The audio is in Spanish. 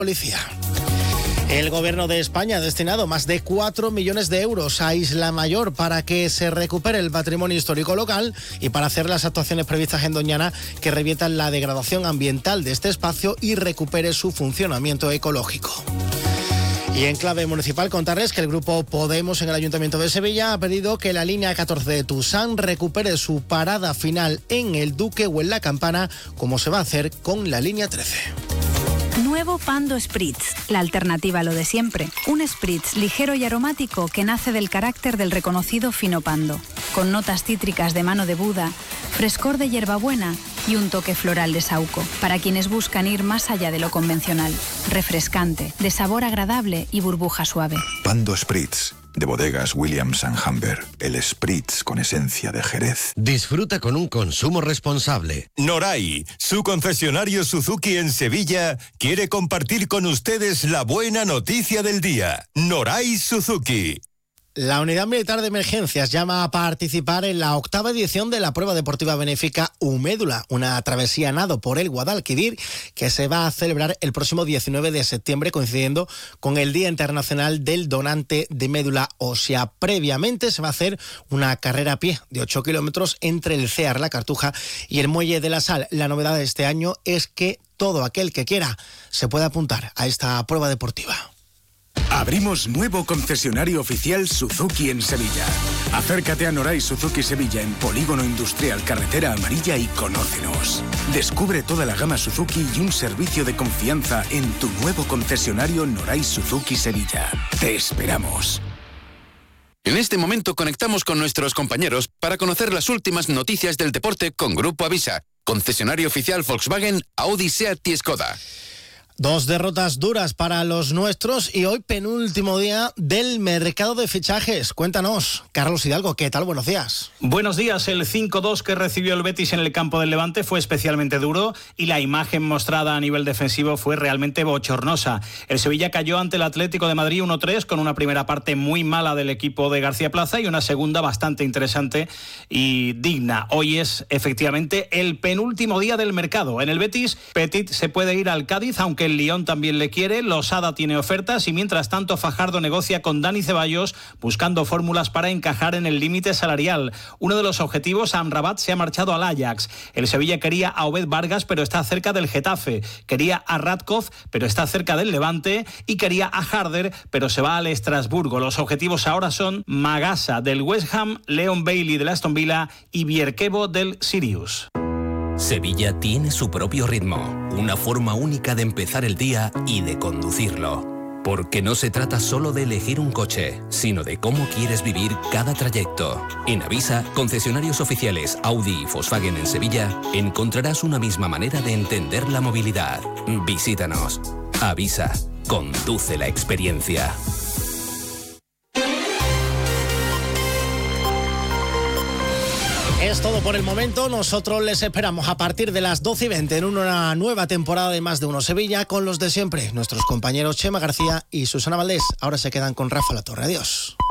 policía. El Gobierno de España ha destinado más de 4 millones de euros a Isla Mayor para que se recupere el patrimonio histórico local y para hacer las actuaciones previstas en Doñana que reviertan la degradación ambiental de este espacio y recupere su funcionamiento ecológico. Y en clave municipal, contarles que el grupo Podemos en el Ayuntamiento de Sevilla ha pedido que la línea 14 de Tusán recupere su parada final en el Duque o en la Campana, como se va a hacer con la línea 13. Nuevo Pando Spritz, la alternativa a lo de siempre. Un Spritz ligero y aromático que nace del carácter del reconocido fino Pando, con notas cítricas de mano de Buda, frescor de hierbabuena y un toque floral de saúco, para quienes buscan ir más allá de lo convencional. Refrescante, de sabor agradable y burbuja suave. Pando Spritz, de bodegas Williams & Humber, el Spritz con esencia de Jerez. Disfruta con un consumo responsable. Noray, su concesionario Suzuki en Sevilla, quiere compartir con ustedes la buena noticia del día. Noray Suzuki. La Unidad Militar de Emergencias llama a participar en la 8ª edición de la prueba deportiva benéfica Umédula, una travesía a nado por el Guadalquivir que se va a celebrar el próximo 19 de septiembre, coincidiendo con el Día Internacional del Donante de Médula Ósea. Previamente se va a hacer una carrera a pie de 8 kilómetros entre el CEAR La Cartuja y el Muelle de la Sal. La novedad de este año es que todo aquel que quiera se puede apuntar a esta prueba deportiva. Abrimos nuevo concesionario oficial Suzuki en Sevilla. Acércate a Noray Suzuki Sevilla en Polígono Industrial Carretera Amarilla y conócenos. Descubre toda la gama Suzuki y un servicio de confianza en tu nuevo concesionario Noray Suzuki Sevilla. Te esperamos. En este momento conectamos con nuestros compañeros para conocer las últimas noticias del deporte con Grupo Avisa, concesionario oficial Volkswagen, Audi, Seat y Skoda. 2 derrotas duras para los nuestros y hoy penúltimo día del mercado de fichajes. Cuéntanos, Carlos Hidalgo, ¿qué tal? Buenos días. Buenos días. El 5-2 que recibió el Betis en el campo del Levante fue especialmente duro y la imagen mostrada a nivel defensivo fue realmente bochornosa. El Sevilla cayó ante el Atlético de Madrid 1-3 con una primera parte muy mala del equipo de García Plaza y una segunda bastante interesante y digna. Hoy es efectivamente el penúltimo día del mercado. En el Betis, Petit se puede ir al Cádiz, aunque el Lyon también le quiere, Losada tiene ofertas y mientras tanto Fajardo negocia con Dani Ceballos buscando fórmulas para encajar en el límite salarial. Uno de los objetivos, Amrabat, se ha marchado al Ajax. El Sevilla quería a Obed Vargas pero está cerca del Getafe, quería a Radkov pero está cerca del Levante y quería a Harder pero se va al Estrasburgo. Los objetivos ahora son Magasa del West Ham, Leon Bailey del Aston Villa y Bierkevo del Sirius. Sevilla tiene su propio ritmo, una forma única de empezar el día y de conducirlo. Porque no se trata solo de elegir un coche, sino de cómo quieres vivir cada trayecto. En Avisa, concesionarios oficiales Audi y Volkswagen en Sevilla, encontrarás una misma manera de entender la movilidad. Visítanos. Avisa, conduce la experiencia. Es todo por el momento. Nosotros les esperamos a partir de las 12:20 en una nueva temporada de Más de Uno Sevilla con los de siempre, nuestros compañeros Chema García y Susana Valdés. Ahora se quedan con Rafa Latorre. Adiós.